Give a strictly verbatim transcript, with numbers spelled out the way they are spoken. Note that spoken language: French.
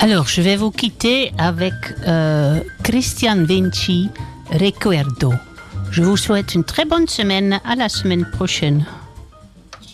Alors, je vais vous quitter avec euh, Christian Vinci, Recuerdo. Je vous souhaite une très bonne semaine. À la semaine prochaine.